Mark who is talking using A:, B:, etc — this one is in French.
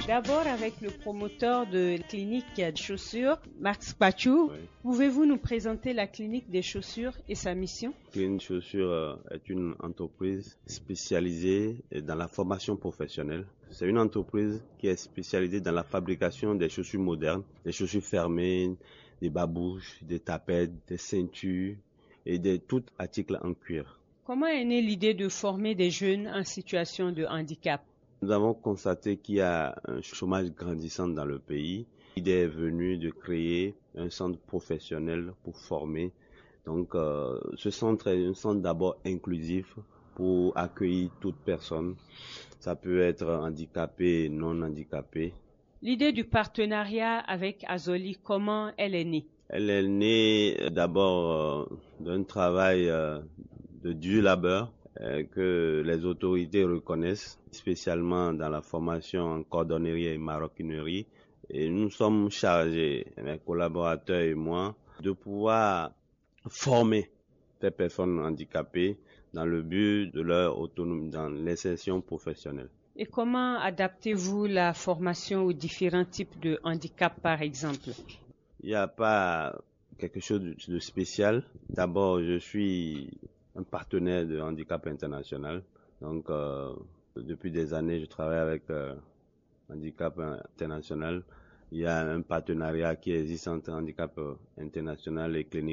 A: D'abord avec le promoteur de la clinique de chaussures, Max Pachou.
B: Oui.
A: Pouvez-vous nous présenter la clinique des chaussures et sa mission?
B: Clinique Chaussures est une entreprise spécialisée dans la formation professionnelle. C'est une entreprise qui est spécialisée dans la fabrication des chaussures modernes, des chaussures fermées, des babouches, des tapettes, des ceintures et de tout article en cuir.
A: Comment est née l'idée de former des jeunes en situation de handicap?
B: Nous avons constaté qu'il y a un chômage grandissant dans le pays. L'idée est venue de créer un centre professionnel pour former. Donc, ce centre est un centre d'abord inclusif pour accueillir toute personne. Ça peut être handicapé et non handicapé.
A: L'idée du partenariat avec Azoli, comment elle est née?
B: Elle est née d'abord d'un travail de dur labeur que les autorités reconnaissent, spécialement dans la formation en cordonnerie et maroquinerie. Et nous sommes chargés, mes collaborateurs et moi, de pouvoir former ces personnes handicapées dans le but de leur autonomie, dans l'insertion professionnelle.
A: Et comment adaptez-vous la formation aux différents types de handicap, par exemple?
B: Il n'y a pas quelque chose de spécial. D'abord, je suis un partenaire de Handicap International. Donc, depuis des années, je travaille avec Handicap International. Il y a un partenariat qui existe entre Handicap International et Clinique